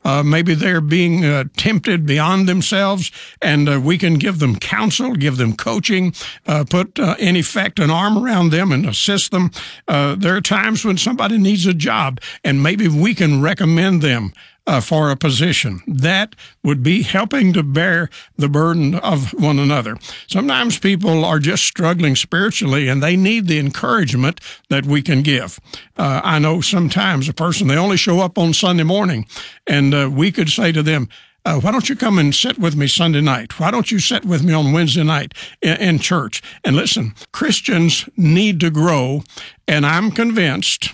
Maybe they're being tempted beyond themselves, and we can give them counsel, give them coaching, put, in effect, an arm around them and assist them. There are times when somebody needs a job, and maybe we can recommend them for a position. That would be helping to bear the burden of one another. Sometimes people are just struggling spiritually, and they need the encouragement that we can give. I know sometimes a person, they only show up on Sunday morning, and we could say to them, why don't you come and sit with me Sunday night? Why don't you sit with me on Wednesday night in church? And listen, Christians need to grow, and I'm convinced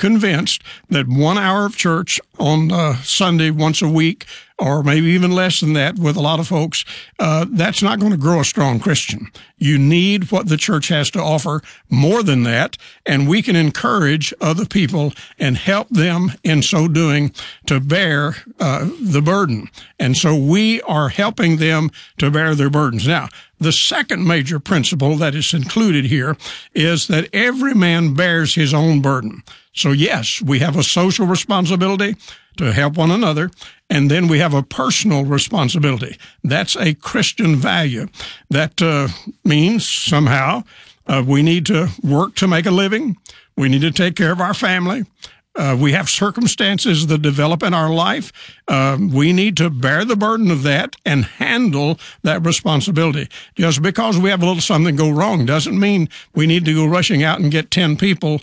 that 1 hour of church on Sunday once a week, or maybe even less than that with a lot of folks, that's not going to grow a strong Christian. You need what the church has to offer more than that, and we can encourage other people and help them in so doing to bear the burden. And so we are helping them to bear their burdens. Now, the second major principle that is included here is that every man bears his own burden. So yes, we have a social responsibility to help one another, and then we have a personal responsibility. That's a Christian value. That means somehow we need to work to make a living. We need to take care of our family. We have circumstances that develop in our life. We need to bear the burden of that and handle that responsibility. Just because we have a little something go wrong doesn't mean we need to go rushing out and get 10 people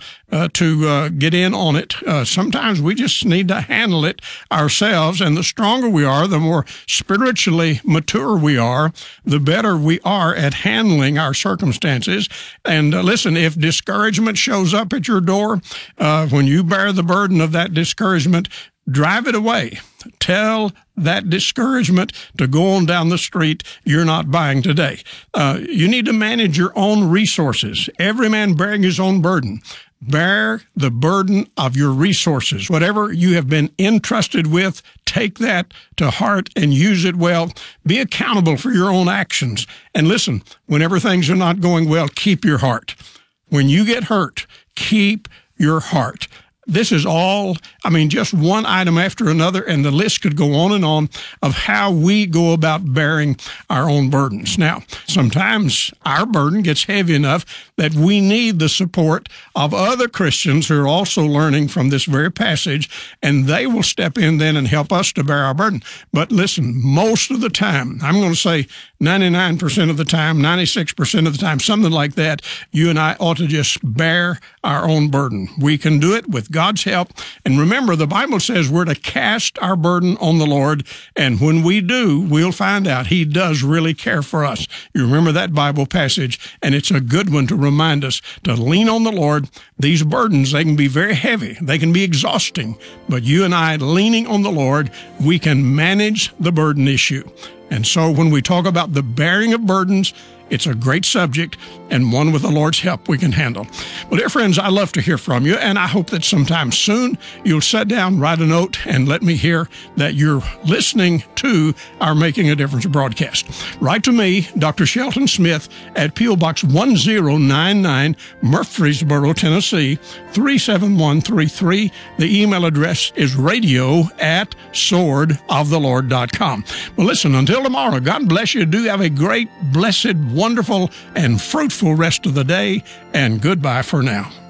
to get in on it. Sometimes we just need to handle it ourselves, and the stronger we are, the more spiritually mature we are, the better we are at handling our circumstances. And listen, if discouragement shows up at your door, when you bear the burden of that discouragement, drive it away. Tell that discouragement to go on down the street. You're not buying today. You need to manage your own resources. Every man bearing his own burden. Bear the burden of your resources. Whatever you have been entrusted with, take that to heart and use it well. Be accountable for your own actions. And listen, whenever things are not going well, keep your heart. When you get hurt, keep your heart. This is all, just one item after another, and the list could go on of how we go about bearing our own burdens. Now, sometimes our burden gets heavy enough that we need the support of other Christians who are also learning from this very passage, and they will step in then and help us to bear our burden. But listen, most of the time, I'm going to say 99% of the time, 96% of the time, something like that, you and I ought to just bear our own burden. We can do it with God's help. And remember, the Bible says we're to cast our burden on the Lord, and when we do, we'll find out He does really care for us. You remember that Bible passage, and it's a good one to remind us to lean on the Lord. These burdens, they can be very heavy. They can be exhausting, but you and I, leaning on the Lord, we can manage the burden issue. And so when we talk about the bearing of burdens, it's a great subject and one with the Lord's help we can handle. Well, dear friends, I love to hear from you, and I hope that sometime soon you'll sit down, write a note, and let me hear that you're listening to our Making a Difference broadcast. Write to me, Dr. Shelton Smith, at P.O. Box 1099, Murfreesboro, Tennessee, 37133. The email address is radio@swordoftheLord.com. Well, listen, until tomorrow, God bless you. Do have a great, blessed, wonderful, and fruitful rest of the day, and goodbye for now.